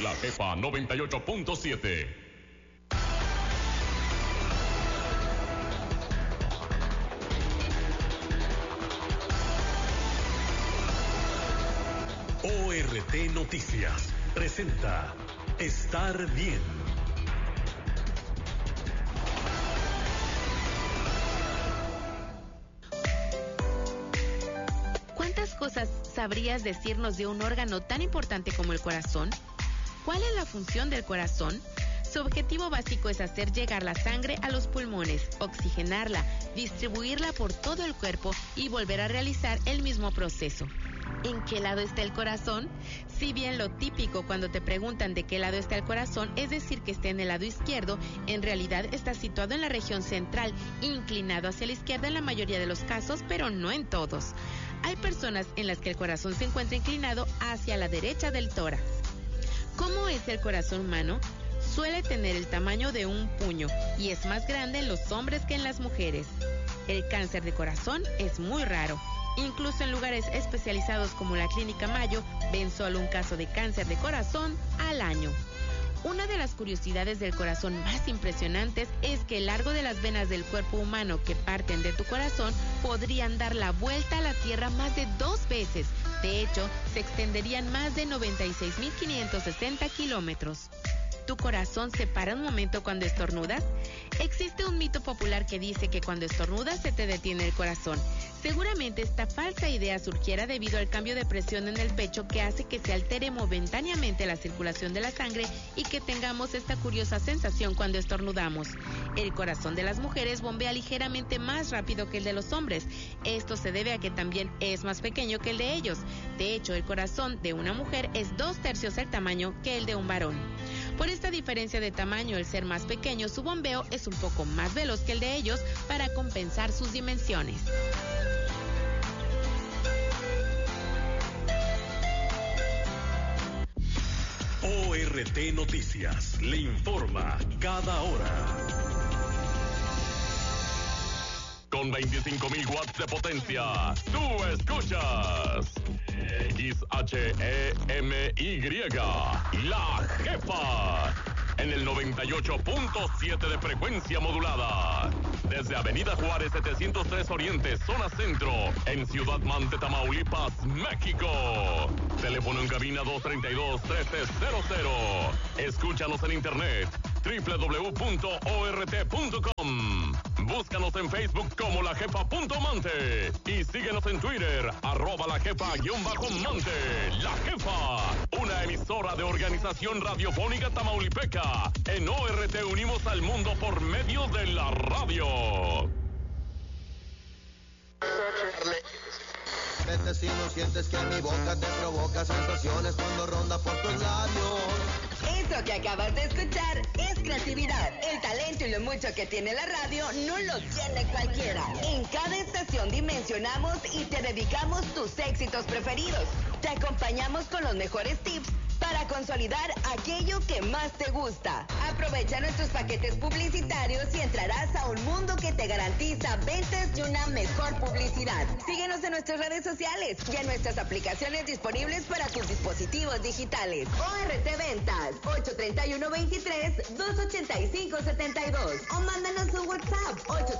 La Jefa 98.7. ORT Noticias presenta Estar Bien. ¿Cuántas cosas sabrías decirnos de un órgano tan importante como el corazón? ¿Cuál es la función del corazón? Su objetivo básico es hacer llegar la sangre a los pulmones, oxigenarla, distribuirla por todo el cuerpo y volver a realizar el mismo proceso. ¿En qué lado está el corazón? Si bien lo típico cuando te preguntan de qué lado está el corazón es decir que está en el lado izquierdo, en realidad está situado en la región central, inclinado hacia la izquierda en la mayoría de los casos, pero no en todos. Hay personas en las que el corazón se encuentra inclinado hacia la derecha del tórax. ¿Cómo es el corazón humano? Suele tener el tamaño de un puño y es más grande en los hombres que en las mujeres. El cáncer de corazón es muy raro. Incluso en lugares especializados como la Clínica Mayo, ven solo un caso de cáncer de corazón al año. Una de las curiosidades del corazón más impresionantes es que el largo de las venas del cuerpo humano que parten de tu corazón podrían dar la vuelta a la Tierra más de 2 veces. De hecho, se extenderían más de 96.560 kilómetros. ¿Tu corazón se para un momento cuando estornudas? Existe un mito popular que dice que cuando estornudas se te detiene el corazón. Seguramente esta falsa idea surgiera debido al cambio de presión en el pecho que hace que se altere momentáneamente la circulación de la sangre y que tengamos esta curiosa sensación cuando estornudamos. El corazón de las mujeres bombea ligeramente más rápido que el de los hombres. Esto se debe a que también es más pequeño que el de ellos. De hecho, el corazón de una mujer es 2/3 el tamaño que el de un varón. Por esta diferencia de tamaño, el ser más pequeño, su bombeo es un poco más veloz que el de ellos para compensar sus dimensiones. ORT Noticias le informa cada hora. Con 25.000 watts de potencia, tú escuchas XHEMY, La Jefa, en el 98.7 de frecuencia modulada. Desde Avenida Juárez 703 Oriente, zona centro, en Ciudad Mante, Tamaulipas, México. Teléfono en cabina 232-1300. Escúchanos en internet www.ort.com. Búscanos en Facebook como lajefa.mante y síguenos en Twitter @lajefa_mante. La Jefa, una emisora de Organización Radiofónica Tamaulipeca. En ORT unimos al mundo por medio de la radio. Vete si no sientes que mi boca te provoca sensaciones cuando ronda por tus labios. Eso que acabas de escuchar es creatividad. El talento y lo mucho que tiene la radio no lo tiene cualquiera. En cada estación dimensionamos y te dedicamos tus éxitos preferidos. Te acompañamos con los mejores tips para consolidar aquello que más te gusta. Aprovecha nuestros paquetes publicitarios y entrarás a un mundo que te garantiza ventas y una mejor publicidad. Síguenos en nuestras redes sociales y en nuestras aplicaciones disponibles para tus dispositivos digitales. ORT Ventas, 831-23-285-72. O mándanos un WhatsApp,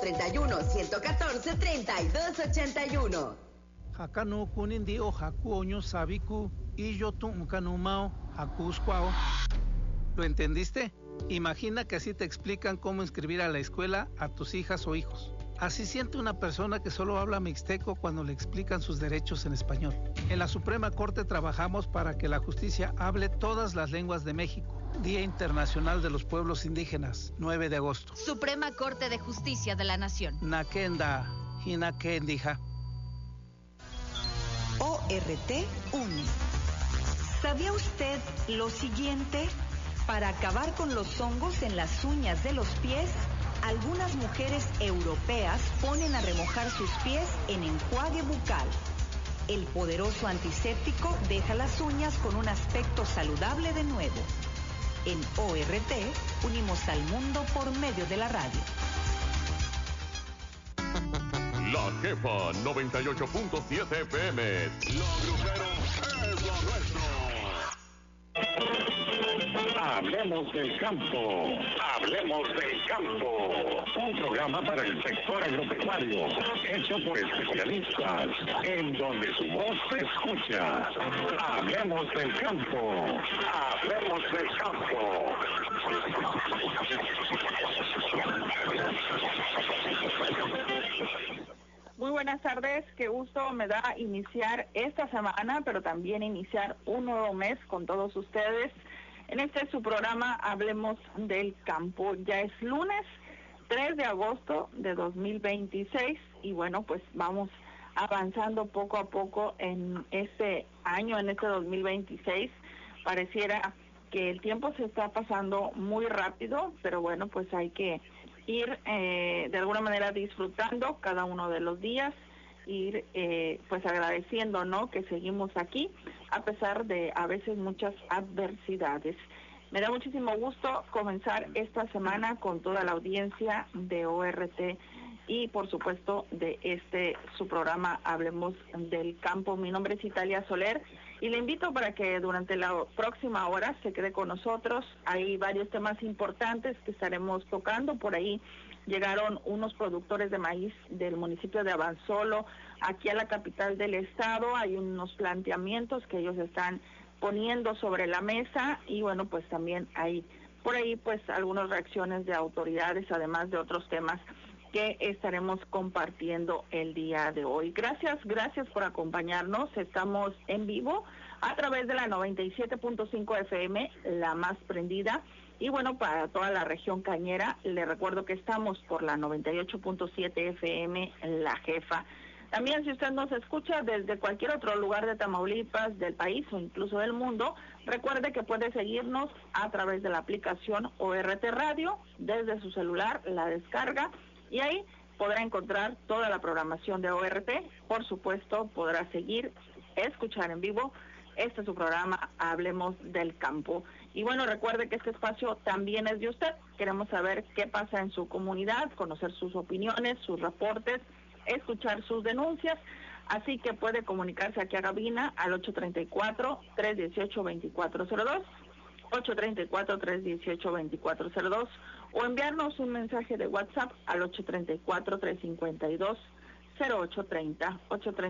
831-114-3281. Hakano kunindi o haku oño sabiku y yo tuncanumao hakusquao. ¿Lo entendiste? Imagina que así te explican cómo inscribir a la escuela a tus hijas o hijos. Así siente una persona que solo habla mixteco cuando le explican sus derechos en español. En la Suprema Corte trabajamos para que la justicia hable todas las lenguas de México. Día Internacional de los Pueblos Indígenas, 9 de agosto. Suprema Corte de Justicia de la Nación. Nakenda, hinakendija. ORT une. ¿Sabía usted lo siguiente? Para acabar con los hongos en las uñas de los pies, algunas mujeres europeas ponen a remojar sus pies en enjuague bucal. El poderoso antiséptico deja las uñas con un aspecto saludable de nuevo. En ORT unimos al mundo por medio de la radio. La Jefa 98.7 FM. Lo grupero es lo nuestro. Hablemos del campo. Hablemos del campo. Un programa para el sector agropecuario, hecho por especialistas, en donde su voz se escucha. Hablemos del campo. Hablemos del campo. Muy buenas tardes, qué gusto me da iniciar esta semana, pero también iniciar un nuevo mes con todos ustedes. En este su programa Hablemos del Campo. Ya es lunes 3 de agosto de 2026 y bueno, pues vamos avanzando poco a poco en este año, en este 2026. Pareciera que el tiempo se está pasando muy rápido, pero bueno, pues hay que ir de alguna manera disfrutando cada uno de los días, ir pues agradeciendo, ¿no?, que seguimos aquí a pesar de a veces muchas adversidades. Me da muchísimo gusto comenzar esta semana con toda la audiencia de ORT y por supuesto de su programa Hablemos del Campo. Mi nombre es Italia Soler y le invito para que durante la próxima hora se quede con nosotros. Hay varios temas importantes que estaremos tocando. Por ahí llegaron unos productores de maíz del municipio de Abansolo aquí a la capital del estado. Hay unos planteamientos que ellos están poniendo sobre la mesa y bueno, pues también hay por ahí pues algunas reacciones de autoridades, además de otros temas que estaremos compartiendo el día de hoy. Gracias por acompañarnos. Estamos en vivo a través de la 97.5 FM, la más prendida. Y bueno, para toda la región cañera, le recuerdo que estamos por la 98.7 FM, La Jefa. También si usted nos escucha desde cualquier otro lugar de Tamaulipas, del país o incluso del mundo, recuerde que puede seguirnos a través de la aplicación ORT Radio, desde su celular, la descarga, y ahí podrá encontrar toda la programación de ORT. Por supuesto, podrá seguir, escuchar en vivo. Este es su programa, Hablemos del Campo. Y bueno, recuerde que este espacio también es de usted. Queremos saber qué pasa en su comunidad, conocer sus opiniones, sus reportes, escuchar sus denuncias. Así que puede comunicarse aquí a cabina al 834-318-2402, 834-318-2402, o enviarnos un mensaje de WhatsApp al 834-352-0830,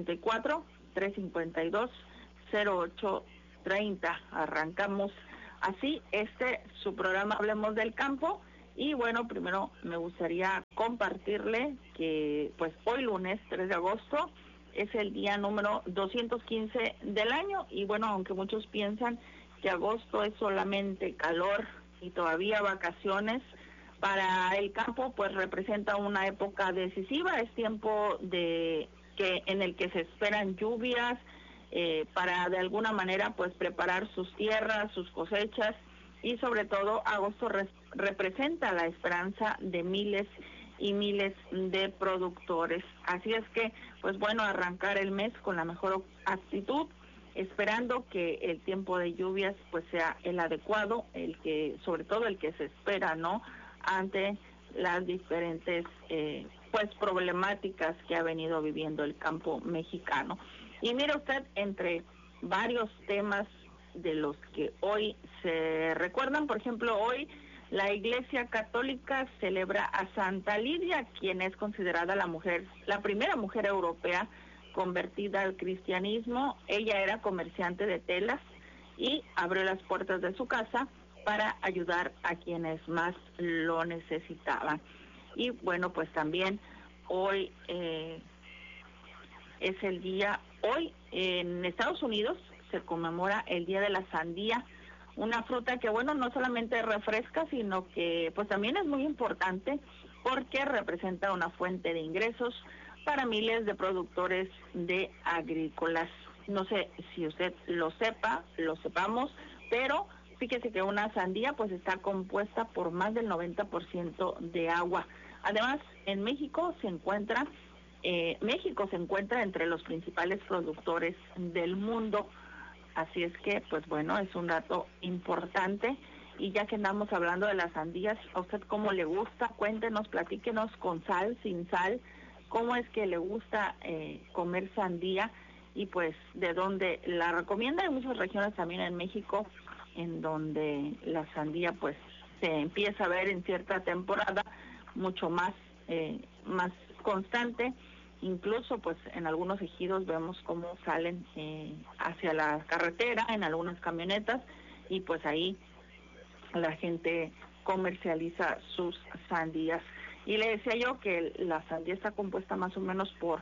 834-352-0830. Arrancamos así su programa Hablemos del Campo. Y bueno, primero me gustaría compartirle que pues hoy lunes 3 de agosto es el día número 215 del año. Y bueno, aunque muchos piensan que agosto es solamente calor y todavía vacaciones, para el campo pues representa una época decisiva. Es tiempo en el que se esperan lluvias para de alguna manera pues preparar sus tierras, sus cosechas, y sobre todo agosto representa la esperanza de miles y miles de productores. Así es que pues bueno, arrancar el mes con la mejor actitud, esperando que el tiempo de lluvias pues sea el adecuado, sobre todo el que se espera, ¿no?, ante las diferentes pues problemáticas que ha venido viviendo el campo mexicano. Y mire usted, entre varios temas de los que hoy se recuerdan, por ejemplo, hoy la Iglesia Católica celebra a Santa Lidia, quien es considerada la primera mujer europea convertida al cristianismo. Ella era comerciante de telas y abrió las puertas de su casa para ayudar a quienes más lo necesitaban. Y bueno, pues también hoy es el día, hoy en Estados Unidos se conmemora el Día de la Sandía, una fruta que bueno, no solamente refresca, sino que pues también es muy importante porque representa una fuente de ingresos para miles de productores de agrícolas. No sé si usted lo sepamos, pero fíjese que una sandía pues está compuesta por más del 90% de agua. Además, en México se encuentra entre los principales productores del mundo. Así es que, pues bueno, es un dato importante. Y ya que andamos hablando de las sandías, ¿a usted cómo le gusta? Cuéntenos, platíquenos, con sal, sin sal, cómo es que le gusta comer sandía. y pues de donde la recomienda. Hay muchas regiones también en México en donde la sandía pues se empieza a ver en cierta temporada mucho más constante. Incluso pues en algunos ejidos vemos cómo salen hacia la carretera en algunas camionetas, y pues ahí la gente comercializa sus sandías. Y le decía yo que la sandía está compuesta más o menos por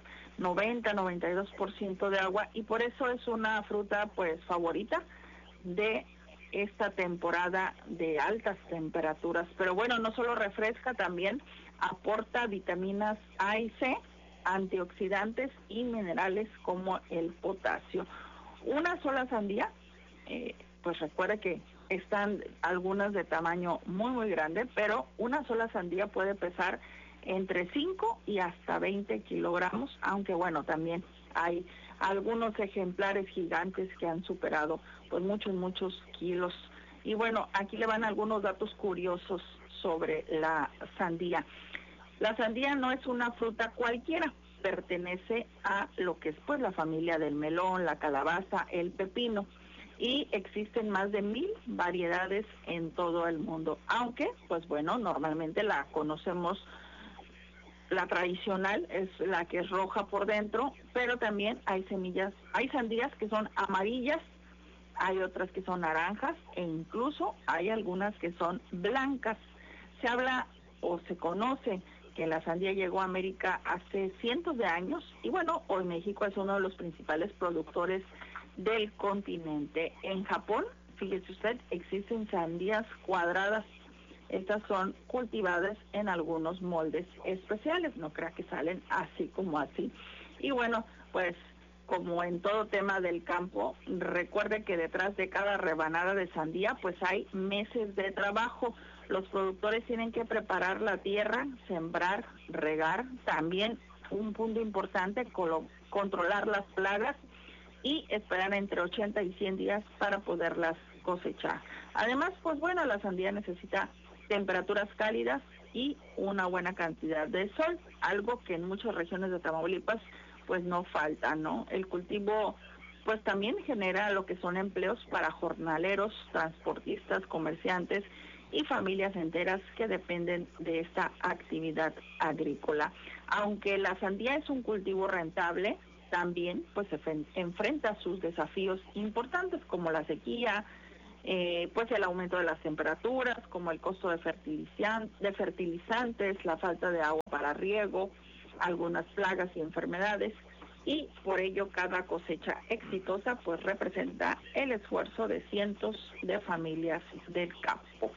90-92% de agua, y por eso es una fruta pues favorita de esta temporada de altas temperaturas. Pero bueno, no solo refresca, también aporta vitaminas A y C, antioxidantes y minerales como el potasio. Una sola sandía, pues recuerde que están algunas de tamaño muy muy grande, pero una sola sandía puede pesar entre 5 y hasta 20 kilogramos, aunque bueno, también hay algunos ejemplares gigantes que han superado pues muchos kilos. Y bueno, aquí le van algunos datos curiosos sobre la sandía. La sandía no es una fruta cualquiera, pertenece a lo que es pues la familia del melón, la calabaza, el pepino, y existen más de 1000 variedades en todo el mundo, aunque pues bueno, normalmente la conocemos. La tradicional es la que es roja por dentro, pero también hay sandías que son amarillas, hay otras que son naranjas, e incluso hay algunas que son blancas. Se habla o se conoce que la sandía llegó a América hace cientos de años, y bueno, hoy México es uno de los principales productores del continente. En Japón, fíjese usted, existen sandías cuadradas. Estas son cultivadas en algunos moldes especiales, no crea que salen así como así. Y bueno, pues como en todo tema del campo, recuerde que detrás de cada rebanada de sandía pues hay meses de trabajo. Los productores tienen que preparar la tierra, sembrar, regar, también un punto importante, controlar las plagas y esperar entre 80 y 100 días para poderlas cosechar. Además, pues bueno, la sandía necesita temperaturas cálidas y una buena cantidad de sol, algo que en muchas regiones de Tamaulipas pues no falta, ¿no? El cultivo pues también genera lo que son empleos para jornaleros, transportistas, comerciantes y familias enteras que dependen de esta actividad agrícola. Aunque la sandía es un cultivo rentable, también pues se enfrenta a sus desafíos importantes como la sequía, pues el aumento de las temperaturas, como el costo de fertilizantes, la falta de agua para riego, algunas plagas y enfermedades, y por ello cada cosecha exitosa pues representa el esfuerzo de cientos de familias del campo.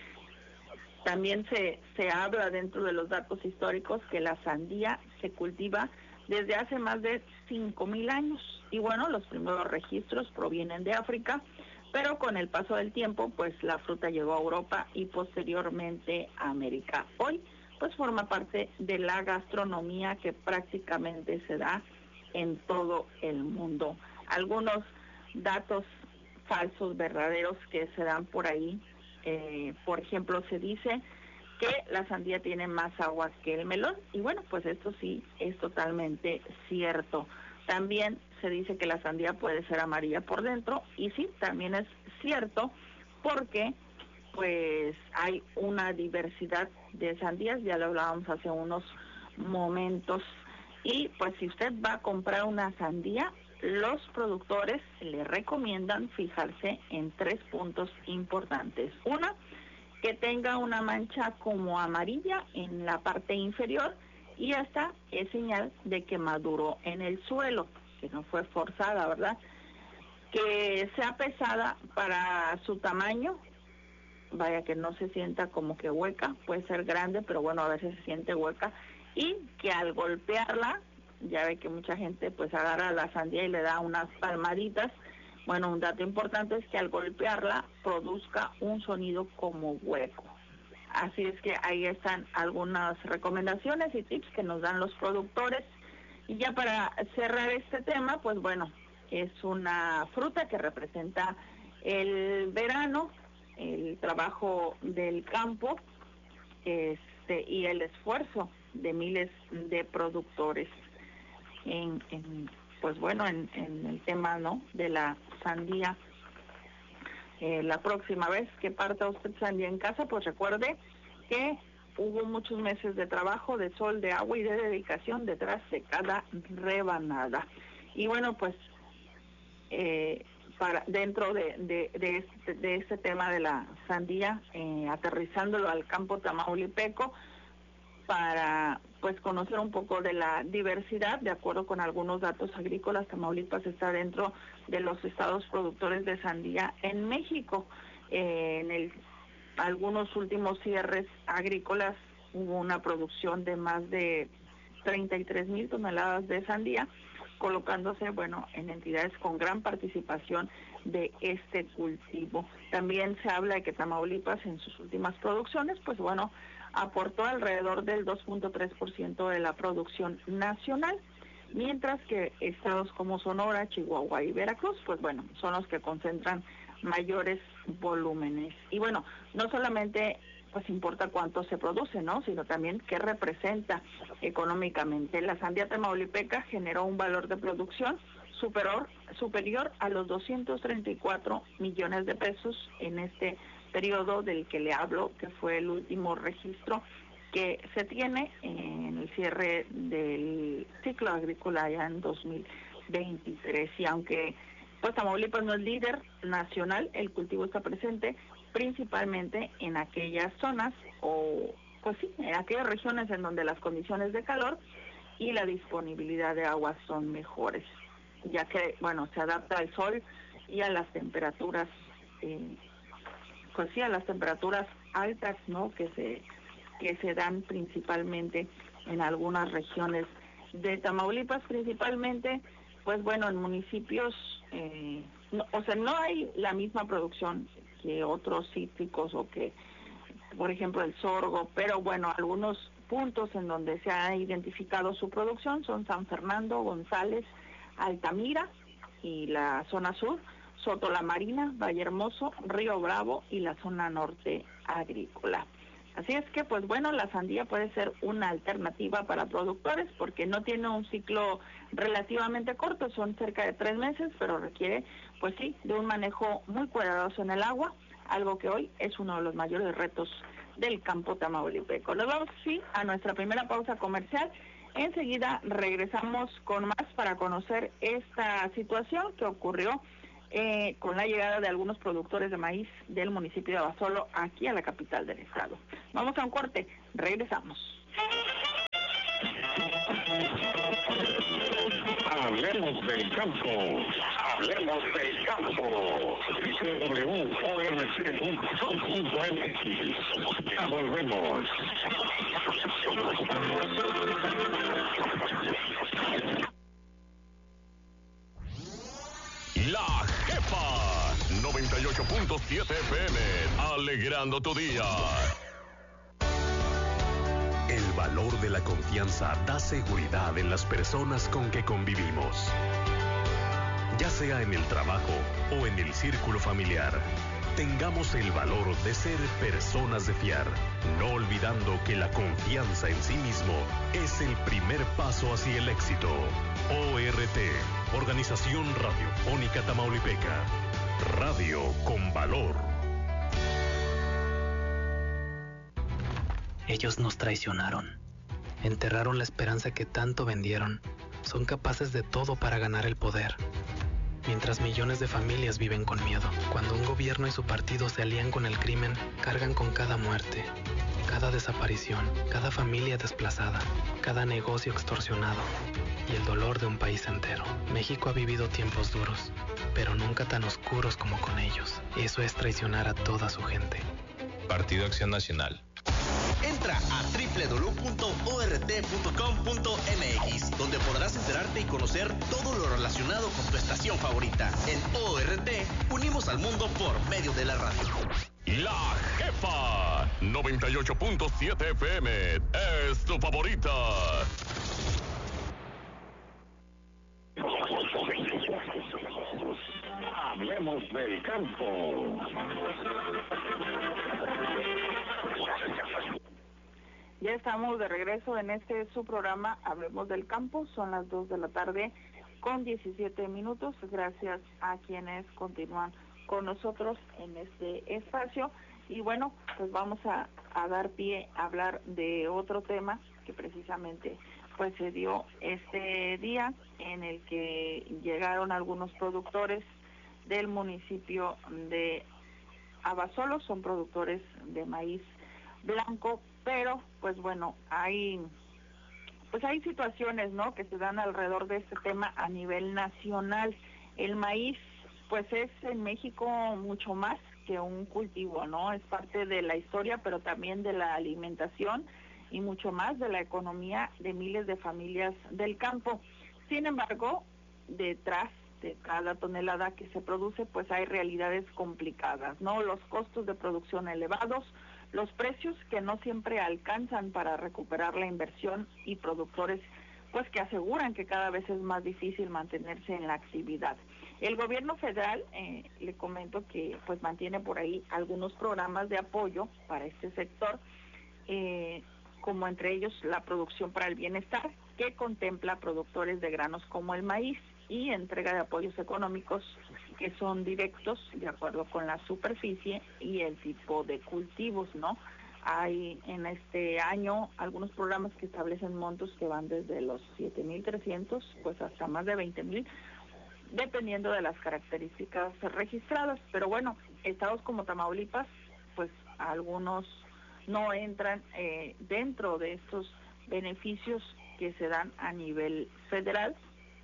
También se habla dentro de los datos históricos que la sandía se cultiva desde hace más de 5000 años, y bueno, los primeros registros provienen de África, pero con el paso del tiempo pues la fruta llegó a Europa y posteriormente a América. Hoy pues forma parte de la gastronomía que prácticamente se da en todo el mundo. Algunos datos falsos, verdaderos que se dan por ahí, por ejemplo, se dice que la sandía tiene más agua que el melón, y bueno, pues esto sí es totalmente cierto. También se dice que la sandía puede ser amarilla por dentro, y sí, también es cierto, porque pues hay una diversidad de sandías, ya lo hablábamos hace unos momentos, y pues si usted va a comprar una sandía, los productores le recomiendan fijarse en 3 puntos importantes. Una, que tenga una mancha como amarilla en la parte inferior, y esta es señal de que maduró en el suelo, que no fue forzada, ¿verdad? Que sea pesada para su tamaño, vaya, que no se sienta como que hueca, puede ser grande, pero bueno, a veces se siente hueca, y que al golpearla, ya ve que mucha gente pues agarra la sandía y le da unas palmaditas. Bueno, un dato importante es que al golpearla produzca un sonido como hueco. Así es que ahí están algunas recomendaciones y tips que nos dan los productores. Y ya para cerrar este tema, pues bueno, es una fruta que representa el verano, el trabajo del campo, y el esfuerzo de miles de productores en pues bueno, en el tema, ¿no?, de la sandía. La próxima vez que parta usted sandía en casa, pues recuerde que hubo muchos meses de trabajo, de sol, de agua y de dedicación detrás de cada rebanada. Y bueno, pues dentro de este tema de la sandía, aterrizándolo al campo tamaulipeco, para pues conocer un poco de la diversidad. De acuerdo con algunos datos agrícolas, Tamaulipas está dentro de los estados productores de sandía en México. En algunos últimos cierres agrícolas hubo una producción de más de 33,000 toneladas de sandía, colocándose, bueno, en entidades con gran participación de este cultivo. También se habla de que Tamaulipas en sus últimas producciones, pues bueno, aportó alrededor del 2.3% de la producción nacional, mientras que estados como Sonora, Chihuahua y Veracruz, pues bueno, son los que concentran mayores volúmenes. Y bueno, no solamente pues importa cuánto se produce, ¿no?, sino también qué representa económicamente. La sandía tamaulipeca generó un valor de producción superior a los 234 millones de pesos en este periodo del que le hablo, que fue el último registro que se tiene en el cierre del ciclo agrícola ya en 2023. Y aunque pues Tamaulipas no es líder nacional, el cultivo está presente principalmente en aquellas zonas en aquellas regiones en donde las condiciones de calor y la disponibilidad de agua son mejores, ya que bueno, se adapta al sol y a las temperaturas a las temperaturas altas, ¿no?, que se dan principalmente en algunas regiones de Tamaulipas, principalmente pues bueno, en municipios no hay la misma producción que otros cítricos o que, por ejemplo, el sorgo, pero bueno, algunos puntos en donde se ha identificado su producción son San Fernando, González, Altamira y la zona sur, Soto La Marina, Vallehermoso, Río Bravo y la zona norte agrícola. Así es que, pues bueno, la sandía puede ser una alternativa para productores porque no tiene un ciclo relativamente corto, son cerca de 3 meses, pero requiere, pues sí, de un manejo muy cuidadoso en el agua, algo que hoy es uno de los mayores retos del campo tamaulipeco. Nos vamos, sí, a nuestra primera pausa comercial. Enseguida regresamos con más para conocer esta situación que ocurrió con la llegada de algunos productores de maíz del municipio de Abasolo aquí a la capital del estado. Vamos a un corte, regresamos. Hablemos del campo. Hablemos del campo. www.orc.com.mx. Ya volvemos. La Jefa 98.7 FM, alegrando tu día. El valor de la confianza da seguridad en las personas con que convivimos. Ya sea en el trabajo o en el círculo familiar, tengamos el valor de ser personas de fiar, no olvidando que la confianza en sí mismo es el primer paso hacia el éxito. ORT, Organización Radiofónica Tamaulipeca. Radio con valor. Ellos nos traicionaron. Enterraron la esperanza que tanto vendieron. Son capaces de todo para ganar el poder. Mientras millones de familias viven con miedo. Cuando un gobierno y su partido se alían con el crimen, cargan con cada muerte, cada desaparición, cada familia desplazada, cada negocio extorsionado y el dolor de un país entero. México ha vivido tiempos duros, pero nunca tan oscuros como con ellos. Eso es traicionar a toda su gente. Partido Acción Nacional. Entra a www.ort.com.mx, donde podrás enterarte y conocer todo lo relacionado con tu estación favorita. En ORT, unimos al mundo por medio de la radio. La Jefa 98.7 FM es tu favorita. Hablemos del campo. Ya estamos de regreso en su programa Hablemos del Campo. Son las 2 de la tarde con 17 minutos. Gracias a quienes continúan con nosotros en este espacio. Y bueno, pues vamos a dar pie a hablar de otro tema que precisamente pues se dio este día, en el que llegaron algunos productores del municipio de Abasolo. Son productores de maíz blanco, pero pues bueno, hay situaciones, ¿no?, que se dan alrededor de este tema a nivel nacional. El maíz pues es en México mucho más que un cultivo, ¿no? Es parte de la historia, pero también de la alimentación y mucho más de la economía de miles de familias del campo. Sin embargo, detrás de cada tonelada que se produce, pues hay realidades complicadas, ¿no? Los costos de producción elevados, los precios que no siempre alcanzan para recuperar la inversión, y productores pues que aseguran que cada vez es más difícil mantenerse en la actividad. El gobierno federal, le comento que pues mantiene por ahí algunos programas de apoyo para este sector, como entre ellos la producción para el bienestar, que contempla productores de granos como el maíz, y entrega de apoyos económicos que son directos de acuerdo con la superficie y el tipo de cultivos, ¿no? Hay en este año algunos programas que establecen montos que van desde los 7,300 pues hasta más de 20,000, dependiendo de las características registradas. Pero bueno, estados como Tamaulipas, pues algunos no entran dentro de estos beneficios que se dan a nivel federal,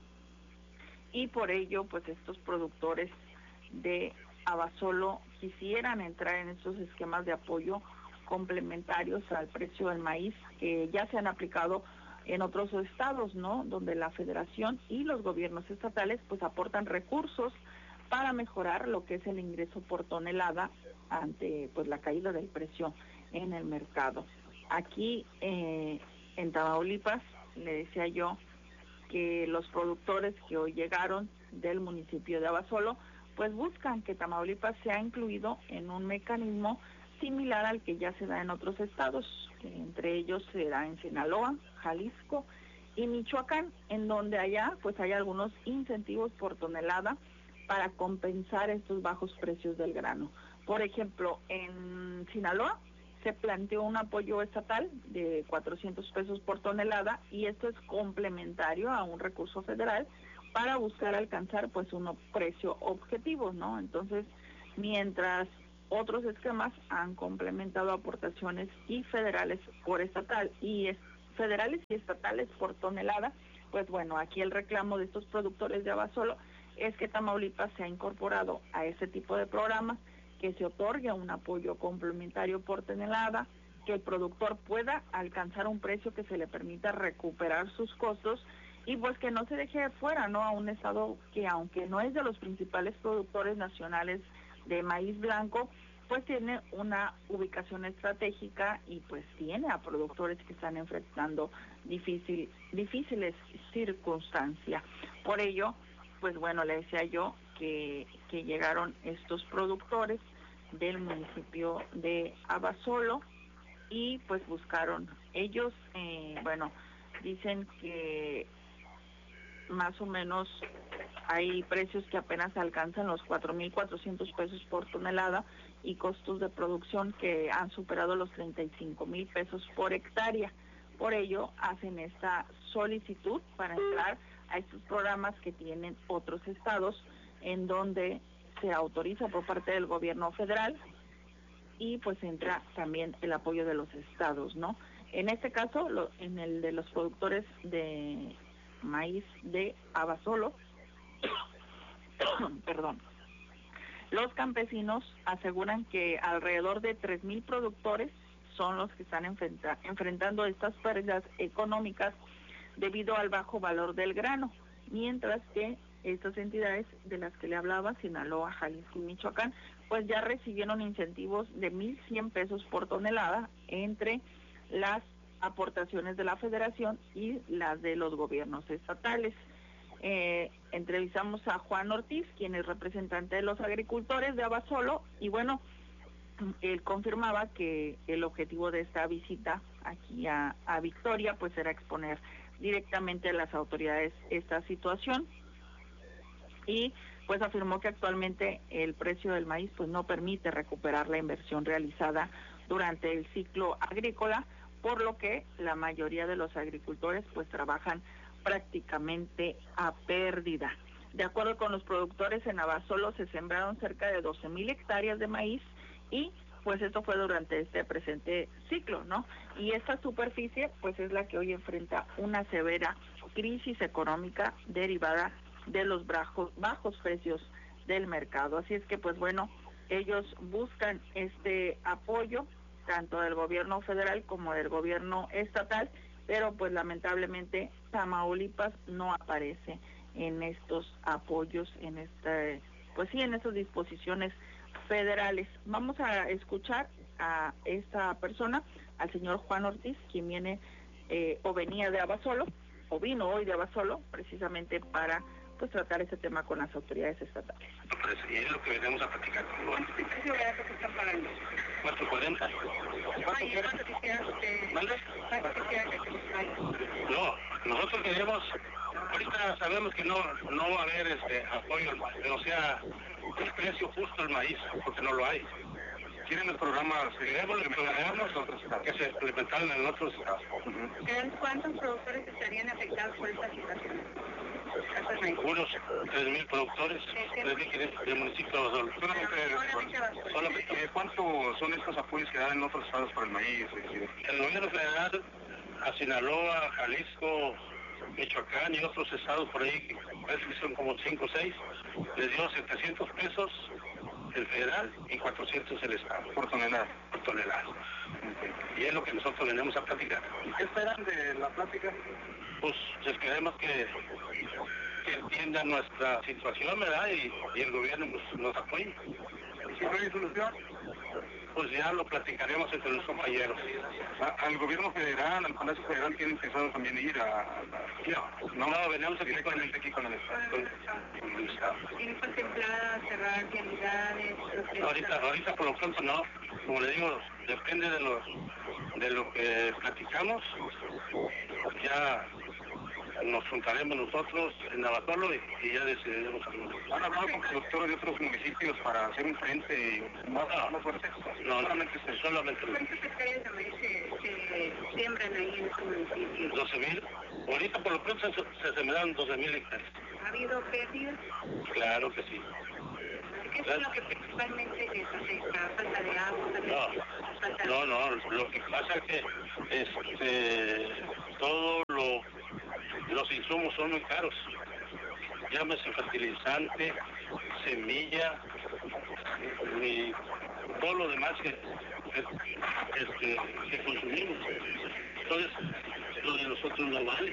y por ello pues estos productores de Abasolo quisieran entrar en estos esquemas de apoyo complementarios al precio del maíz que ya se han aplicado en otros estados, ¿no?, donde la federación y los gobiernos estatales pues aportan recursos para mejorar lo que es el ingreso por tonelada ante pues la caída del precio en el mercado. Aquí en Tamaulipas, le decía yo que los productores que hoy llegaron del municipio de Abasolo pues buscan que Tamaulipas sea incluido en un mecanismo similar al que ya se da en otros estados, que entre ellos se da en Sinaloa, Jalisco y Michoacán, en donde allá pues hay algunos incentivos por tonelada para compensar estos bajos precios del grano. Por ejemplo, en Sinaloa se planteó un apoyo estatal de 400 pesos por tonelada, y esto es complementario a un recurso federal para buscar alcanzar pues un precio objetivo, ¿no? Entonces, mientras otros esquemas han complementado aportaciones y federales por estatal y federales y estatales por tonelada, pues bueno, aquí el reclamo de estos productores de Abasolo es que Tamaulipas se ha incorporado a este tipo de programas, que se otorgue un apoyo complementario por tonelada, que el productor pueda alcanzar un precio que se le permita recuperar sus costos, y pues que no se deje fuera, ¿no?, a un estado que, aunque no es de los principales productores nacionales de maíz blanco, pues tiene una ubicación estratégica y pues tiene a productores que están enfrentando difíciles circunstancias. Por ello, pues bueno, le decía yo que llegaron estos productores del municipio de Abasolo y pues buscaron ellos, bueno, dicen que más o menos hay precios que apenas alcanzan los 4,400 pesos por tonelada y costos de producción que han superado los 35,000 pesos por hectárea. Por ello hacen esta solicitud para entrar a estos programas que tienen otros estados, en donde se autoriza por parte del gobierno federal y pues entra también el apoyo de los estados, ¿no? En este caso, en el de los productores de maíz de Abasolo, perdón, los campesinos aseguran que alrededor de 3,000 productores son los que están enfrentando estas pérdidas económicas debido al bajo valor del grano, mientras que estas entidades de las que le hablaba, Sinaloa, Jalisco y Michoacán, pues ya recibieron incentivos de 1,100 pesos por tonelada entre las aportaciones de la federación y las de los gobiernos estatales. Entrevistamos a Juan Ortiz, quien es representante de los agricultores de Abasolo, y bueno, él confirmaba que el objetivo de esta visita aquí a Victoria pues era exponer directamente a las autoridades esta situación, y pues afirmó que actualmente el precio del maíz pues no permite recuperar la inversión realizada durante el ciclo agrícola, por lo que la mayoría de los agricultores pues trabajan prácticamente a pérdida. De acuerdo con los productores, en Abasolo se sembraron cerca de 12,000 hectáreas de maíz y pues esto fue durante este presente ciclo, ¿no? Y esta superficie pues es la que hoy enfrenta una severa crisis económica derivada de los bajos precios del mercado. Así es que pues bueno, ellos buscan este apoyo tanto del gobierno federal como del gobierno estatal, pero pues lamentablemente Tamaulipas no aparece en estos apoyos, en en estas disposiciones federales. Vamos a escuchar a esta persona, al señor Juan Ortiz, quien viene o venía de Abasolo, o vino hoy de Abasolo, precisamente para pues tratar este tema con las autoridades estatales. Pues, y es lo que venimos a platicar con Juan. ¿Qué precio barato que están pagando? 4.40. ¿Cuánto quisiera usted? ¿Mande? ¿Cuánto quisiera que se les traiga? No, nosotros queremos, ahorita sabemos que no va a haber apoyo, o sea, el precio justo al maíz, porque no lo hay. Quieren el programa, queremos lo que planteamos, que se implementaron en otros estados. ¿Cuántos productores estarían afectados por esta situación? Unos 3,000 productores del municipio de Abasolo. Solamente, ¿cuánto son estos apoyos que dan en otros estados para el maíz? El gobierno federal, a Sinaloa, Jalisco, Michoacán y otros estados por ahí, parece que son como 5 o 6, les dio 700 pesos el federal y 400 el estado. Por tonelada. Y es lo que nosotros venimos a platicar. ¿Qué esperan de la plática? Pues esperemos que entiendan nuestra situación, ¿verdad? Y el gobierno pues, nos apoye. ¿Si no hay solución? Pues ya lo platicaremos entre los compañeros. ¿Al gobierno federal, al Palacio Federal, tienen pensado también ir No, venimos aquí con el Estado. ¿Tienen contemplada cerrar vialidades? Ahorita por lo pronto no. Como le digo, depende de lo que platicamos. Ya nos juntaremos nosotros en Abasolo y ya decidiremos algo. ¿Han hablado con productores de otros municipios para hacer un frente más fuerte? No, solamente. ¿Cuántas hectáreas de maíz se siembran ahí en este municipio? 12,000. Ahorita por lo pronto se sembraron 12,000 hectáreas. ¿Ha habido pérdidas? Claro que sí. ¿Qué es lo que principalmente les afecta? ¿Falta de agua? No, lo que pasa es que todos los insumos son muy caros. Llámese fertilizante, semilla, y todo lo demás que consumimos. Entonces, lo de nosotros no vale.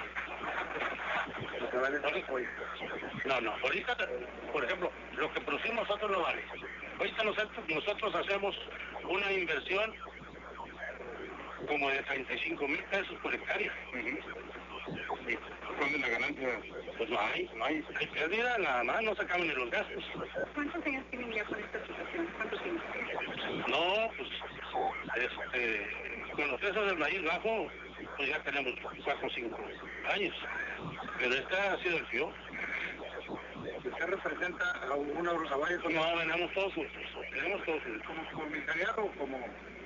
No, ahorita, por ejemplo, lo que producimos nosotros no vale. Ahorita nosotros hacemos una inversión como de 35,000 pesos por hectárea. ¿Cuál es la ganancia? Pues no hay pérdida, nada más, no sacaban ni los gastos. ¿Cuántos años tienen ya con esta situación? ¿Cuántos tienen? No, pues, con los precios del maíz bajo, pues ya tenemos 4 o 5 años. Pero esta ha sido el fío. ¿Usted representa a una Rosavalla? No, venimos todos juntos. ¿Como comisariado o como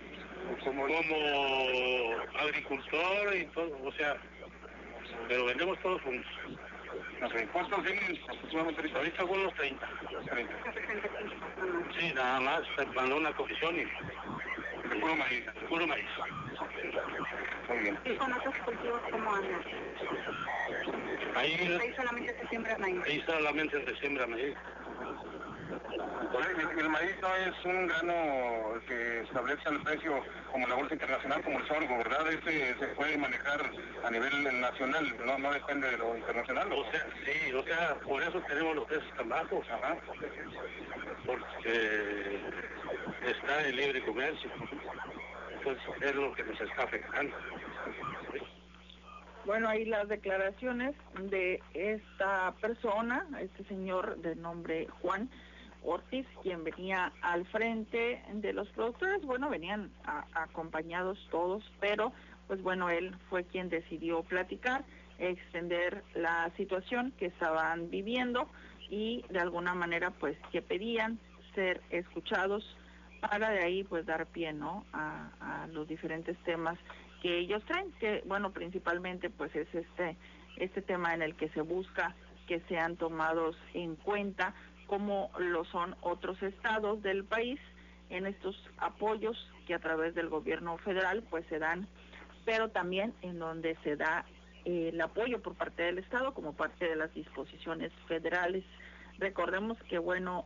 agricultor y todo? O sea, pero vendemos todos juntos. ¿Cuántos tienen aproximadamente? Ahorita con los 30. Sí, nada más, se mandó una comisión y puro maíz. Muy bien. ¿Y con otros cultivos cómo andan? Ahí solamente se siembra maíz. Ahí solamente se siembra maíz. El maíz no es un grano que establece el precio como la bolsa internacional, como el sorgo, ¿verdad? Se puede manejar a nivel nacional, no depende de lo internacional. O sea, por eso tenemos los precios tan bajos, porque está el libre comercio. Entonces es lo que nos está afectando. Bueno, ahí las declaraciones de esta persona, este señor de nombre Juan Ortiz, quien venía al frente de los productores. Bueno, venían acompañados todos, pero pues bueno, él fue quien decidió platicar, extender la situación que estaban viviendo y de alguna manera pues que pedían ser escuchados para de ahí pues dar pie, ¿no?, a los diferentes temas que ellos traen, que bueno, principalmente pues es este tema en el que se busca que sean tomados en cuenta como lo son otros estados del país en estos apoyos que a través del gobierno federal pues se dan, pero también en donde se da el apoyo por parte del estado como parte de las disposiciones federales. Recordemos que bueno,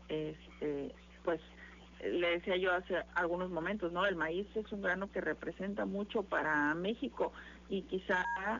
pues le decía yo hace algunos momentos, ¿no?, el maíz es un grano que representa mucho para México y quizá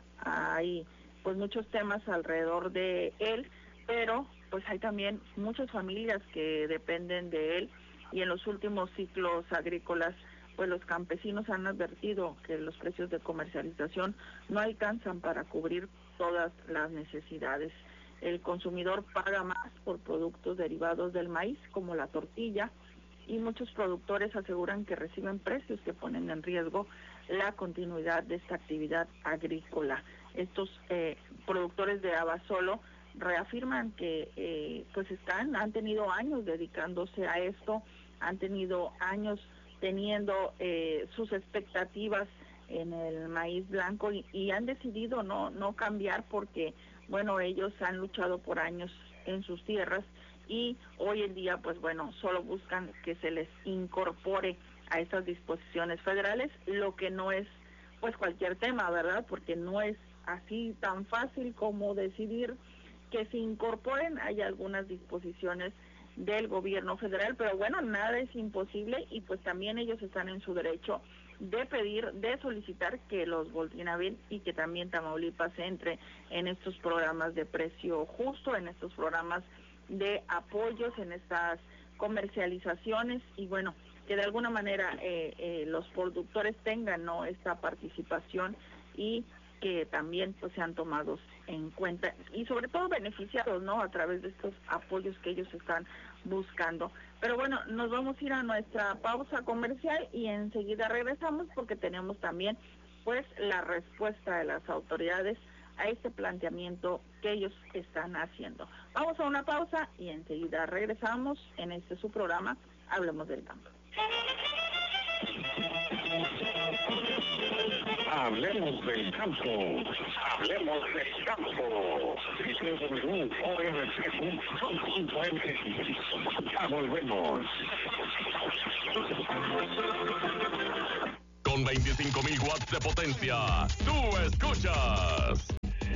hay pues muchos temas alrededor de él, pero pues hay también muchas familias que dependen de él, y en los últimos ciclos agrícolas pues los campesinos han advertido que los precios de comercialización no alcanzan para cubrir todas las necesidades. El consumidor paga más por productos derivados del maíz, como la tortilla, y muchos productores aseguran que reciben precios que ponen en riesgo la continuidad de esta actividad agrícola. Estos productores de Abasolo reafirman que pues han tenido años dedicándose a esto, han tenido años teniendo sus expectativas en el maíz blanco y han decidido no cambiar porque bueno, ellos han luchado por años en sus tierras y hoy en día pues bueno, solo buscan que se les incorpore a estas disposiciones federales, lo que no es pues cualquier tema, ¿verdad? Porque no es así tan fácil como decidir que se incorporen. Hay algunas disposiciones del gobierno federal, pero bueno, nada es imposible y pues también ellos están en su derecho de pedir, de solicitar que los volteen a ver y que también Tamaulipas entre en estos programas de precio justo, en estos programas de apoyos, en estas comercializaciones y bueno, que de alguna manera los productores tengan, ¿no?, esta participación y que también pues sean tomados en cuenta y sobre todo beneficiados, ¿no?, a través de estos apoyos que ellos están buscando. Pero bueno, nos vamos a ir a nuestra pausa comercial y enseguida regresamos porque tenemos también pues la respuesta de las autoridades a este planteamiento que ellos están haciendo. Vamos a una pausa y enseguida regresamos en su programa Hablemos del Campo. Hablemos del campo, hablemos del campo. Ya volvemos. Con 25,000 watts de potencia, tú escuchas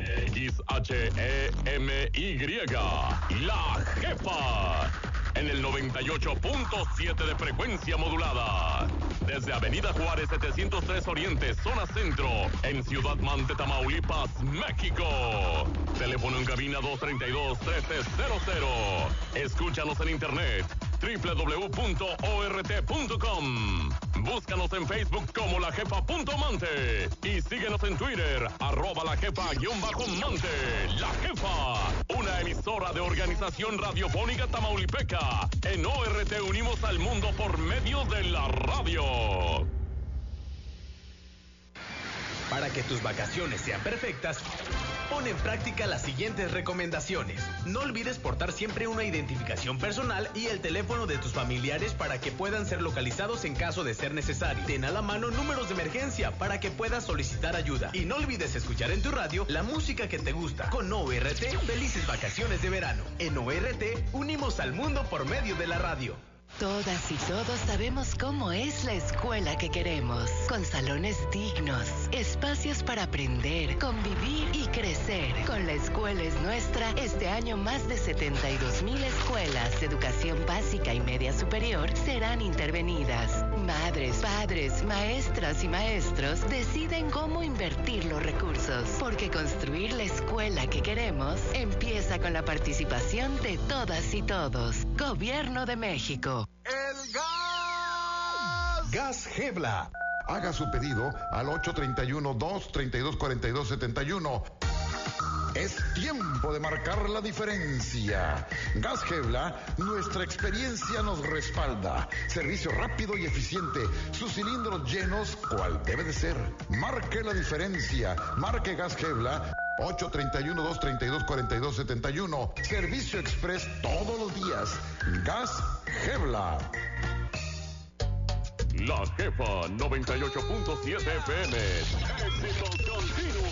XHEMY, La Jefa, en el 98.7 de frecuencia modulada. Desde Avenida Juárez 703 Oriente, zona centro, en Ciudad Mante, Tamaulipas, México. Teléfono en cabina 232-1300. Escúchanos en internet www.ort.com. Búscanos en Facebook como lajefa.mante y síguenos en Twitter @lajefa_mante. La Jefa, una emisora de Organización Radiofónica Tamaulipeca. En ORT unimos al mundo por medio de la radio. Para que tus vacaciones sean perfectas, pon en práctica las siguientes recomendaciones. No olvides portar siempre una identificación personal y el teléfono de tus familiares para que puedan ser localizados en caso de ser necesario. Ten a la mano números de emergencia para que puedas solicitar ayuda. Y no olvides escuchar en tu radio la música que te gusta. Con ORT, felices vacaciones de verano. En ORT, unimos al mundo por medio de la radio. Todas y todos sabemos cómo es la escuela que queremos, con salones dignos, espacios para aprender, convivir y crecer. Con La Escuela es Nuestra, este año más de 72,000 escuelas de educación básica y media superior serán intervenidas. Madres, padres, maestras y maestros deciden cómo invertir los recursos, porque construir la escuela que queremos empieza con la participación de todas y todos. Gobierno de México. ¡El gas! Gas Gebla. Haga su pedido al 831-232-4271. Es tiempo de marcar la diferencia. Gas Gebla, nuestra experiencia nos respalda. Servicio rápido y eficiente. Sus cilindros llenos, cual debe de ser. Marque la diferencia. Marque Gas Gebla 831-232-4271. Servicio express todos los días. Gas Gebla. La Jefa 98.7 FM. Éxitos continuos.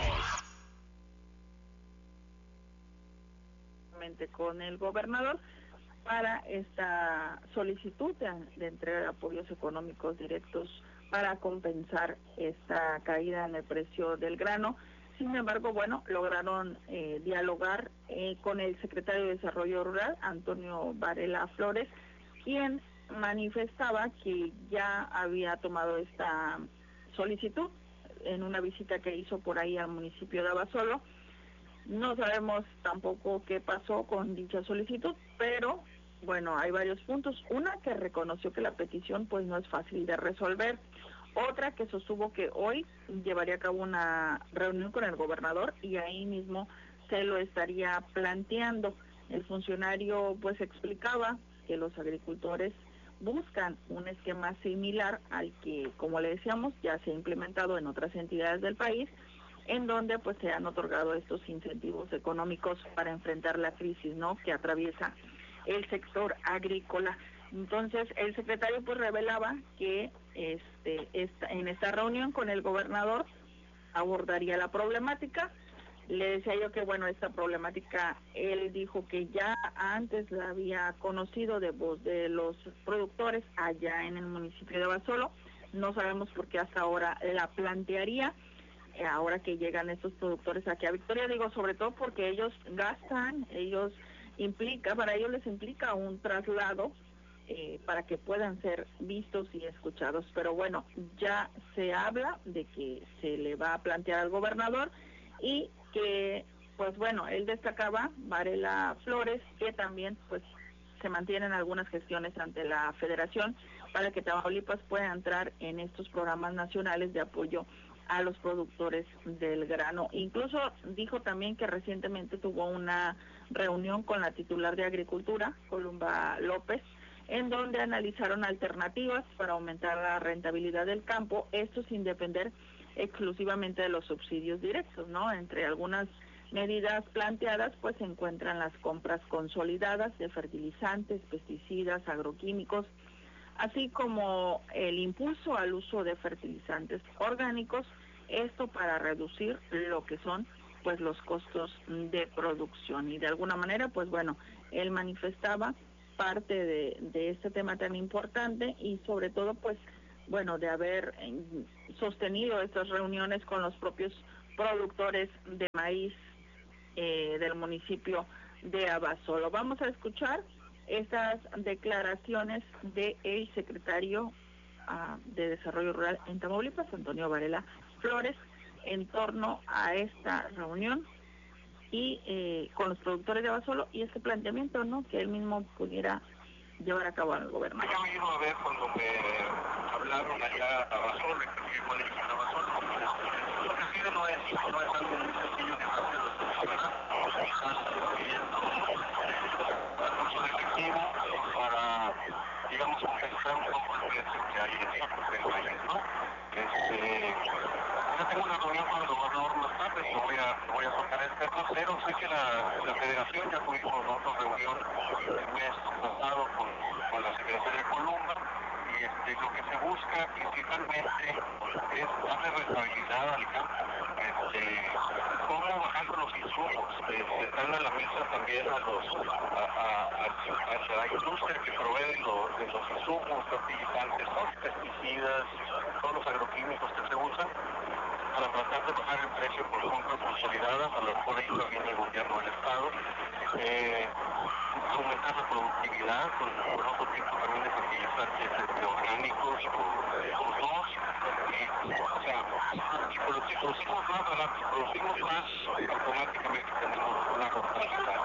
Con el gobernador para esta solicitud de entrega de apoyos económicos directos para compensar esta caída en el precio del grano. Sin embargo, bueno, lograron dialogar con el secretario de Desarrollo Rural, Antonio Varela Flores, quien manifestaba que ya había tomado esta solicitud en una visita que hizo por ahí al municipio de Abasolo. No sabemos tampoco qué pasó con dicha solicitud, pero bueno, hay varios puntos. Una, que reconoció que la petición pues no es fácil de resolver. Otra, que sostuvo que hoy llevaría a cabo una reunión con el gobernador y ahí mismo se lo estaría planteando. El funcionario pues explicaba que los agricultores buscan un esquema similar al que, como le decíamos, ya se ha implementado en otras entidades del país, en donde pues se han otorgado estos incentivos económicos para enfrentar la crisis, ¿no?, que atraviesa el sector agrícola. Entonces, el secretario pues revelaba que en esta reunión con el gobernador abordaría la problemática. Le decía yo que bueno, esta problemática él dijo que ya antes la había conocido de voz de los productores allá en el municipio de Abasolo. No sabemos por qué hasta ahora la plantearía. Ahora que llegan estos productores aquí a Victoria, digo, sobre todo porque ellos gastan, para ellos les implica un traslado para que puedan ser vistos y escuchados. Pero bueno, ya se habla de que se le va a plantear al gobernador y que, pues bueno, él destacaba, Varela Flores, que también pues se mantienen algunas gestiones ante la Federación para que Tamaulipas pueda entrar en estos programas nacionales de apoyo a los productores del grano. Incluso dijo también que recientemente tuvo una reunión con la titular de Agricultura, Columba López, en donde analizaron alternativas para aumentar la rentabilidad del campo, esto sin depender exclusivamente de los subsidios directos, ¿no? Entre algunas medidas planteadas, pues se encuentran las compras consolidadas de fertilizantes, pesticidas, agroquímicos, así como el impulso al uso de fertilizantes orgánicos, esto para reducir lo que son pues los costos de producción. Y de alguna manera, pues bueno, él manifestaba parte de este tema tan importante y sobre todo pues bueno, de haber sostenido estas reuniones con los propios productores de maíz del municipio de Abasolo. Vamos a escuchar estas declaraciones del secretario de Desarrollo Rural en Tamaulipas, Antonio Varela Flores, en torno a esta reunión y con los productores de Abasolo y este planteamiento, ¿no?, que él mismo pudiera llevar a cabo al gobernador. Yo he ido a ver cuando me hablaron allá a Abasolo, que fue el a Abasolo. Lo que pide no es algo muy sencillo que hacer efectivo para, digamos, compensar un poco el precio que hay en el país, ¿no? Ya tengo una reunión con el gobernador más tarde y voy a tocar el tema, pero sé que la federación ya tuvimos otra reunión el mes pasado con la secretaria Columba y lo que se busca principalmente es darle rentabilidad al campo, cómo bajando los insumos, sentarle a la mesa también a la industria que provee de los insumos, fertilizantes, pesticidas, todos los agroquímicos que se usan, para tratar de bajar el precio por compras consolidadas, a lo mejor ahí también el gobierno del Estado, aumentar la productividad con otro tipo también de fertilizantes orgánicos, como todos, o sea, si producimos más barato, si producimos más, automáticamente tenemos una rentabilidad.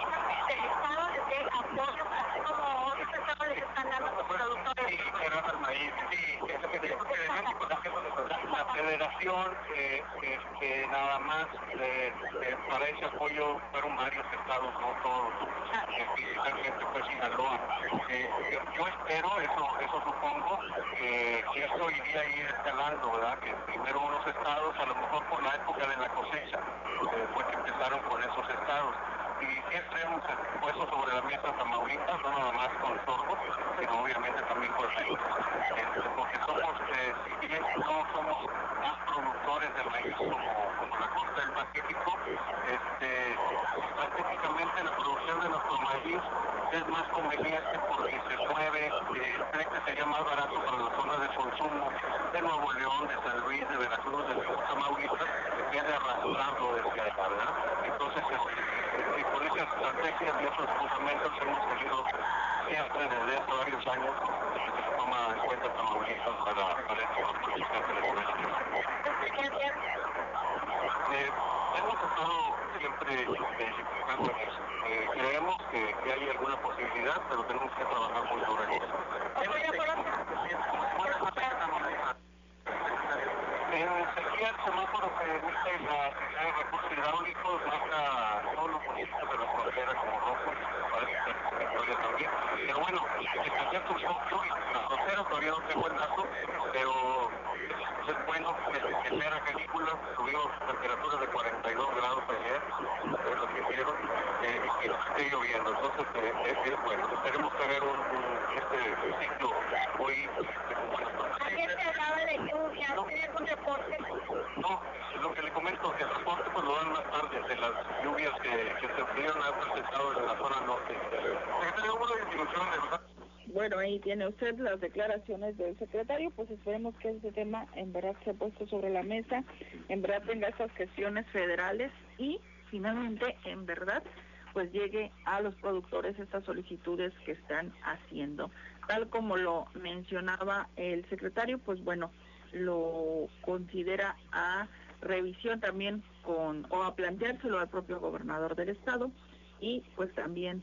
La federación nada más para ese apoyo fueron varios estados, no todos, principalmente pues Sinaloa. Yo espero, eso supongo, que esto iría ahí escalando, ¿verdad? Que primero unos estados, a lo mejor por la época de la cosecha, fue que empezaron con esos estados. Y siempre hemos puesto sobre la mesa Tamaulipas, no nada más con sorgo, sino obviamente también con maíz. Porque somos, si bien no somos más productores de maíz como la costa del Pacífico, específicamente la producción de nuestro maíz es más conveniente porque se mueve, cree que sería más barato para las zonas de consumo de Nuevo León, de San Luis, de Veracruz, de Tamaulipas, en vez de arrastrarlo desde allá, ¿verdad? Entonces, y con esas estrategias y esos fundamentos hemos tenido siempre desde hace varios años que se toma en cuenta Tamaulipas para estas políticas de la economía. Hemos estado siempre buscando en eso. Creemos que hay alguna posibilidad, pero tenemos que trabajar muy duro en eso. En sequía, el semáforo que emite la Secretaría de Recursos Hidráulicos marca todos los municipios de la frontera como rojos, parece que Victoria también. Pero bueno, se cayó un poco la frontera, todavía no tengo el dato, pero es bueno que se vea la película, tuvimos temperaturas de 42 grados ayer, es lo que quiero, y que esté lloviendo. Entonces, es bueno, esperemos tener este ciclo muy bueno. ¿Ayer se hablaba de lluvia? ¿Tienes un reporte? No, lo que le comento, el reporte pues lo dan más tarde de las lluvias que se pudieron haber presentado en la zona norte. Tenemos una disminución de verdad. Bueno, ahí tiene usted las declaraciones del secretario, pues esperemos que este tema en verdad se ha puesto sobre la mesa, en verdad tenga estas gestiones federales y finalmente en verdad pues llegue a los productores estas solicitudes que están haciendo. Tal como lo mencionaba el secretario, pues bueno, lo considera a revisión también o a planteárselo al propio gobernador del estado y pues también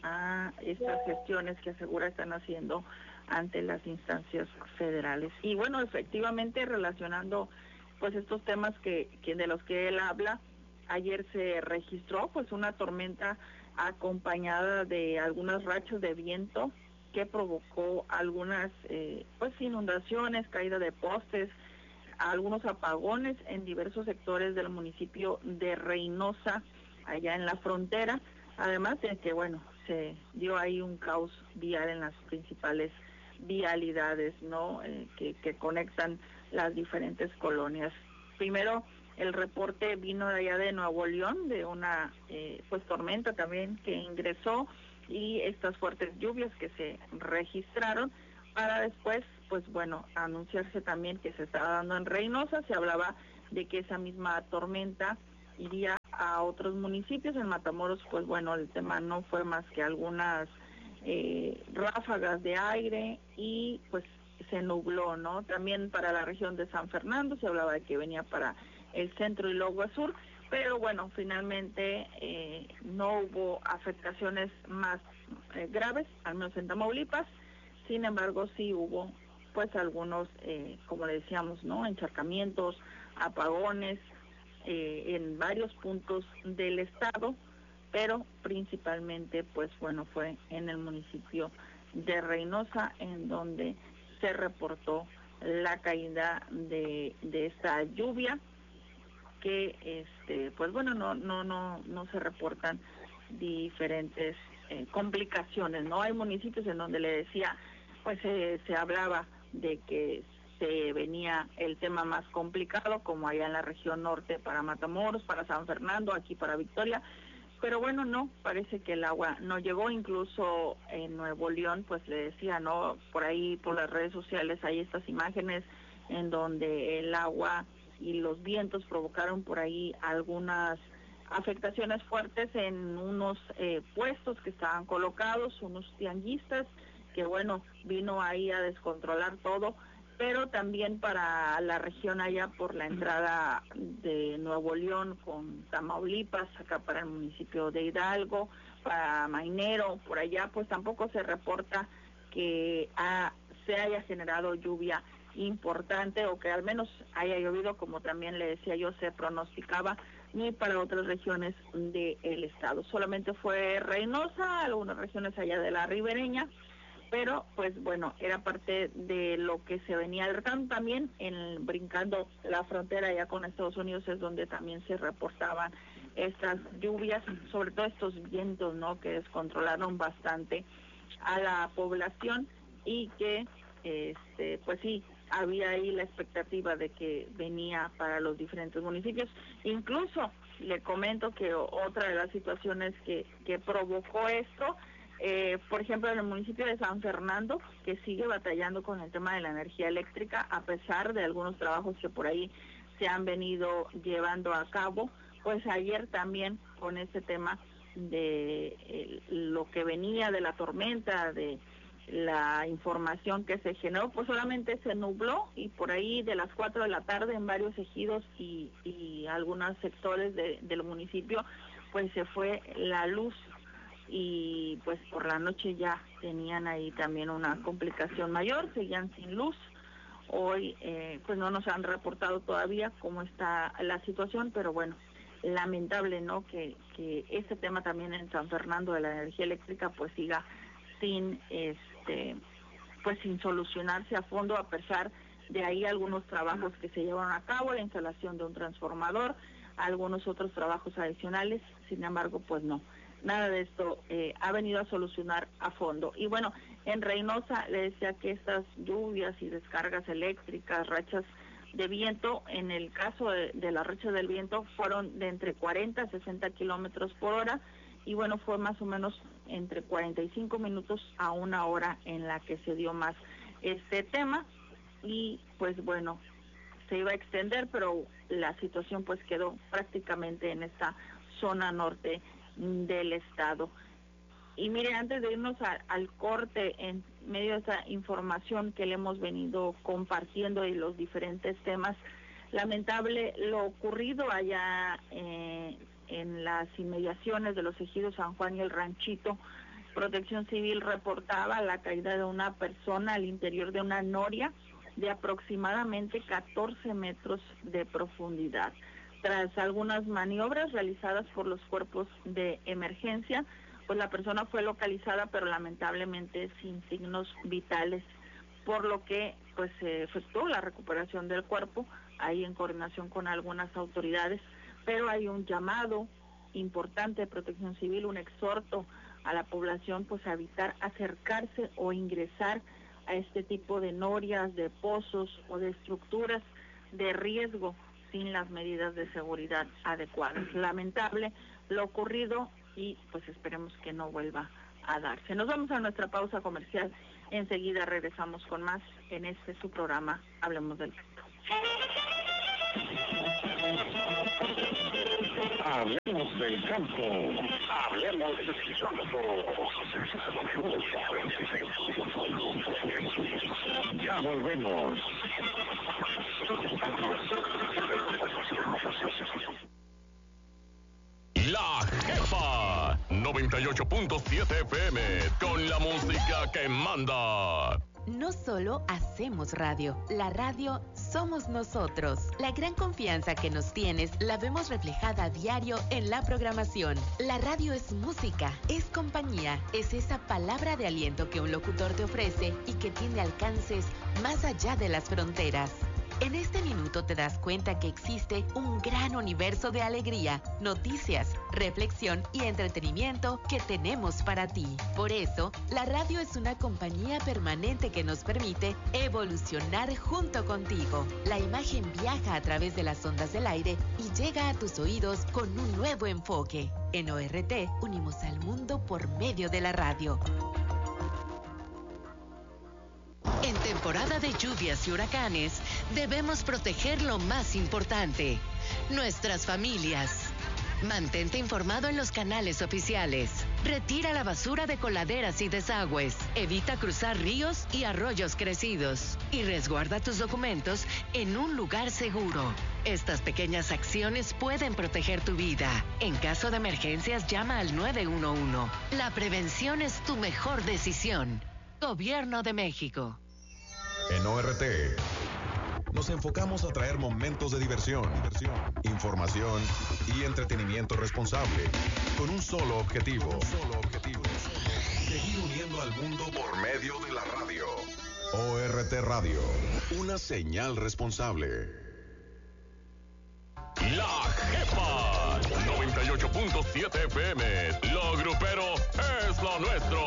a estas gestiones que asegura están haciendo ante las instancias federales. Y bueno, efectivamente relacionando pues estos temas que de los que él habla, ayer se registró pues una tormenta acompañada de algunas rachas de viento que provocó algunas pues inundaciones, caída de postes, algunos apagones en diversos sectores del municipio de Reynosa, allá en la frontera, además de que bueno, se dio ahí un caos vial en las principales vialidades, ¿no? Que conectan las diferentes colonias. Primero, el reporte vino de allá de Nuevo León, de una pues tormenta también que ingresó y estas fuertes lluvias que se registraron para después, pues bueno, anunciarse también que se estaba dando en Reynosa. Se hablaba de que esa misma tormenta iría a otros municipios. En Matamoros, pues bueno, el tema no fue más que algunas ráfagas de aire y pues se nubló, ¿no? También para la región de San Fernando se hablaba de que venía para el centro y Logua Sur, pero bueno, finalmente no hubo afectaciones más graves, al menos en Tamaulipas. Sin embargo, sí hubo pues algunos, como le decíamos, ¿no? Encharcamientos, apagones en varios puntos del estado, pero principalmente pues bueno, fue en el municipio de Reynosa en donde se reportó la caída de esta lluvia que pues bueno, no se reportan diferentes complicaciones, ¿no? Hay municipios en donde le decía, pues se hablaba de que se venía el tema más complicado, como allá en la región norte para Matamoros, para San Fernando, aquí para Victoria, pero bueno, no, parece que el agua no llegó. Incluso en Nuevo León, pues le decía, ¿no? Por ahí, por las redes sociales hay estas imágenes en donde el agua y los vientos provocaron por ahí algunas afectaciones fuertes en unos puestos que estaban colocados, unos tianguistas, que bueno, vino ahí a descontrolar todo, pero también para la región allá por la entrada de Nuevo León con Tamaulipas, acá para el municipio de Hidalgo, para Mainero, por allá, pues tampoco se reporta que se haya generado lluvia importante o que al menos haya llovido, como también le decía yo, se pronosticaba, ni para otras regiones del estado. Solamente fue Reynosa, algunas regiones allá de la ribereña, pero pues bueno, era parte de lo que se venía alertando. También brincando la frontera ya con Estados Unidos es donde también se reportaban estas lluvias, sobre todo estos vientos, ¿no?, que descontrolaron bastante a la población y que pues sí, había ahí la expectativa de que venía para los diferentes municipios. Incluso le comento que otra de las situaciones que provocó esto, por ejemplo, en el municipio de San Fernando, que sigue batallando con el tema de la energía eléctrica, a pesar de algunos trabajos que por ahí se han venido llevando a cabo, pues ayer también con ese tema de lo que venía de la tormenta, de la información que se generó, pues solamente se nubló, y por ahí de las 4 de la tarde en varios ejidos y algunos sectores del municipio pues se fue la luz, y pues por la noche ya tenían ahí también una complicación mayor, seguían sin luz. Hoy pues no nos han reportado todavía cómo está la situación, pero bueno, lamentable, ¿no?, que este tema también en San Fernando de la energía eléctrica pues siga sin pues sin solucionarse a fondo, a pesar de ahí algunos trabajos que se llevaron a cabo, la instalación de un transformador, algunos otros trabajos adicionales. Sin embargo, pues no, nada de esto ha venido a solucionar a fondo. Y bueno, en Reynosa le decía que estas lluvias y descargas eléctricas, rachas de viento, en el caso de las rachas del viento, fueron de entre 40 a 60 kilómetros por hora, y bueno, fue más o menos entre 45 minutos a 1 hora en la que se dio más este tema, y pues bueno, se iba a extender, pero la situación pues quedó prácticamente en esta zona norte del estado. Y mire, antes de irnos al corte, en medio de esa información que le hemos venido compartiendo y los diferentes temas, lamentable lo ocurrido allá en las inmediaciones de los ejidos San Juan y el Ranchito. Protección Civil reportaba la caída de una persona al interior de una noria de aproximadamente 14 metros de profundidad. Tras algunas maniobras realizadas por los cuerpos de emergencia, pues la persona fue localizada, pero lamentablemente sin signos vitales, por lo que pues se efectuó la recuperación del cuerpo, ahí en coordinación con algunas autoridades, pero hay un llamado importante de Protección Civil, un exhorto a la población pues a evitar acercarse o ingresar a este tipo de norias, de pozos o de estructuras de riesgo sin las medidas de seguridad adecuadas. Lamentable lo ocurrido, y pues esperemos que no vuelva a darse. Nos vamos a nuestra pausa comercial. Enseguida regresamos con más en su programa Hablemos del Campo. Hablemos del campo. Hablemos del campo. Ya volvemos. La Jefa 98.7 FM con la música que manda. No solo hacemos radio, la radio somos nosotros. La gran confianza que nos tienes la vemos reflejada a diario en la programación. La radio es música, es compañía, es esa palabra de aliento que un locutor te ofrece y que tiene alcances más allá de las fronteras. En este minuto te das cuenta que existe un gran universo de alegría, noticias, reflexión y entretenimiento que tenemos para ti. Por eso, la radio es una compañía permanente que nos permite evolucionar junto contigo. La imagen viaja a través de las ondas del aire y llega a tus oídos con un nuevo enfoque. En ORT, unimos al mundo por medio de la radio. En temporada de lluvias y huracanes, debemos proteger lo más importante, nuestras familias. Mantente informado en los canales oficiales. Retira la basura de coladeras y desagües. Evita cruzar ríos y arroyos crecidos. Y resguarda tus documentos en un lugar seguro. Estas pequeñas acciones pueden proteger tu vida. En caso de emergencias, llama al 911. La prevención es tu mejor decisión. Gobierno de México. En ORT nos enfocamos a traer momentos de diversión, información y entretenimiento responsable, con un solo objetivo. Seguir uniendo a al mundo por medio de la radio. ORT Radio. Una señal responsable. La Jefa 98.7 FM. Lo grupero es lo nuestro.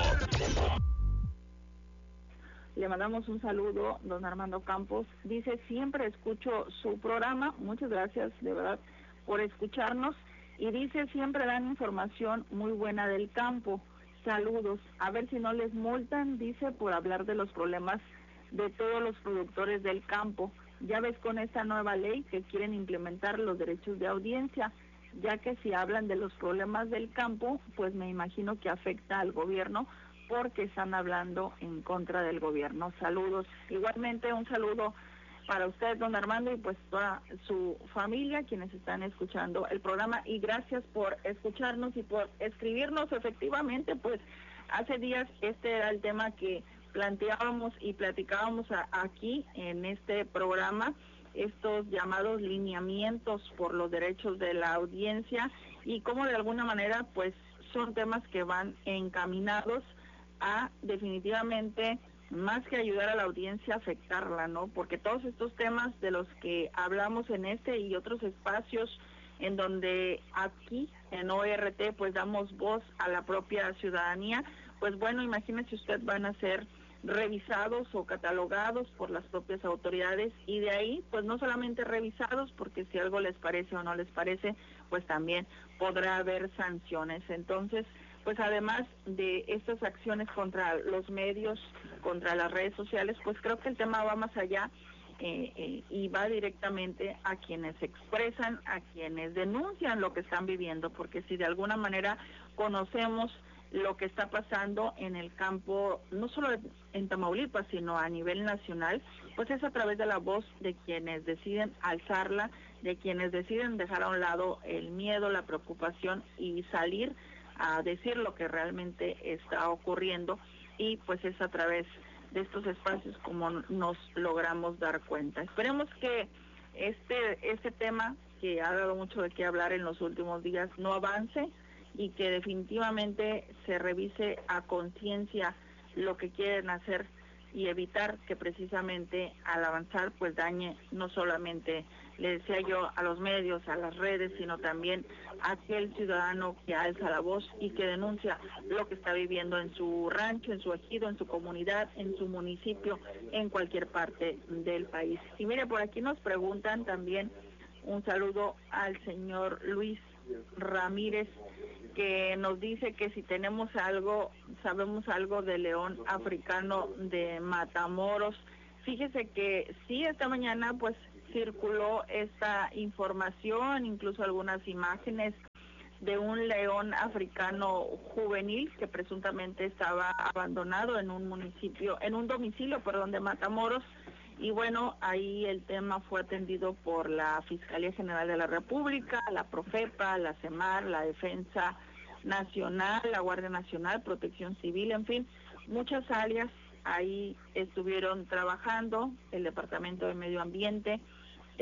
Le mandamos un saludo, don Armando Campos. Dice, siempre escucho su programa. Muchas gracias, de verdad, por escucharnos. Y dice, siempre dan información muy buena del campo. Saludos. A ver si no les multan, dice, por hablar de los problemas de todos los productores del campo. Ya ves con esta nueva ley que quieren implementar los derechos de audiencia, ya que si hablan de los problemas del campo, pues me imagino que afecta al gobierno, porque están hablando en contra del gobierno. Saludos. Igualmente un saludo para usted, don Armando, y pues toda su familia, quienes están escuchando el programa, y gracias por escucharnos y por escribirnos. Efectivamente, pues hace días este era el tema que planteábamos y platicábamos aquí en este programa, estos llamados lineamientos por los derechos de la audiencia, y cómo de alguna manera pues son temas que van encaminados a definitivamente, más que ayudar a la audiencia, afectarla, ¿no? Porque todos estos temas de los que hablamos en este y otros espacios en donde aquí en ORT pues damos voz a la propia ciudadanía, pues bueno, imagínese usted, van a ser revisados o catalogados por las propias autoridades, y de ahí pues no solamente revisados, porque si algo les parece o no les parece, pues también podrá haber sanciones. Entonces, pues además de estas acciones contra los medios, contra las redes sociales, pues creo que el tema va más allá y va directamente a quienes expresan, a quienes denuncian lo que están viviendo, porque si de alguna manera conocemos lo que está pasando en el campo, no solo en Tamaulipas, sino a nivel nacional, pues es a través de la voz de quienes deciden alzarla, de quienes deciden dejar a un lado el miedo, la preocupación y salir a decir lo que realmente está ocurriendo, y pues es a través de estos espacios como nos logramos dar cuenta. Esperemos que este tema, que ha dado mucho de qué hablar en los últimos días, no avance, y que definitivamente se revise a conciencia lo que quieren hacer y evitar que precisamente al avanzar pues dañe no solamente, le decía yo, a los medios, a las redes, sino también a aquel ciudadano que alza la voz y que denuncia lo que está viviendo en su rancho, en su ejido, en su comunidad, en su municipio, en cualquier parte del país. Y mire, por aquí nos preguntan también, un saludo al señor Luis Ramírez, que nos dice que si tenemos algo, sabemos algo del león africano de Matamoros. Fíjese que sí, esta mañana pues circuló esta información, incluso algunas imágenes de un león africano juvenil que presuntamente estaba abandonado en un domicilio de Matamoros. Y bueno, ahí el tema fue atendido por la Fiscalía General de la República, la Profepa, la CEMAR, la Defensa Nacional, la Guardia Nacional, Protección Civil, en fin, muchas áreas ahí estuvieron trabajando, el Departamento de Medio Ambiente,